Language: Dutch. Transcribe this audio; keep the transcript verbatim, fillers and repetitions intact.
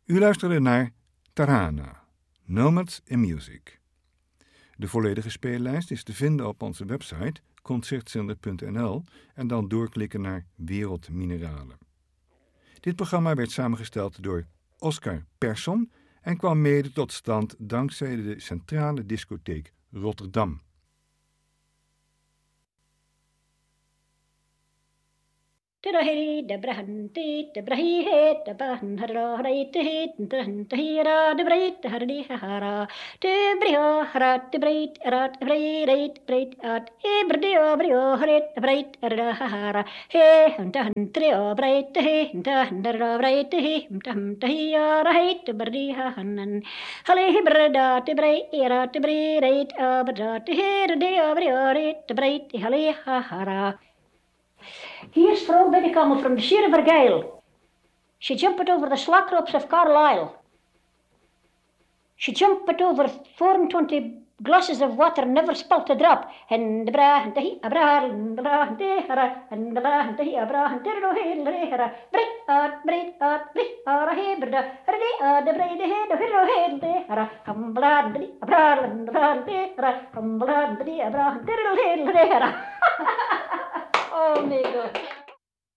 U luisterde naar Tarhana, Nomads in Music. De volledige speellijst is te vinden op onze website concertzender punt n l en dan doorklikken naar Wereldmineralen. Dit programma werd samengesteld door Oscar Persson en kwam mede tot stand dankzij de Centrale Discotheek Rotterdam. Hey, de brahan te de brahi he de brahan hara hara te he de de hira de breit de hardi hara de bria hara de breit rat breit breit breit at he brio brio hret breit hara hara he hum tan trio breit he tan dara breit he tam tahia right brdi hanan hale he breda te breit rat breit abra te he de brio ret breit hale hara. Hier is vrouw binnenkomen from the Sheriff Argyle. She jumped over the slack ropes of Carlisle. She jumped over four and twenty glasses of water, never spilt a drop. And the bra and the abra and the bra and the hara and the bra and the abra and the rohe the hara. Break out, break out, break out a heberda. Ready out the braid the head of hero head the hara. Come blood the abra and the bra and the hara. Come blood the abra and the head the hara. Oh my God.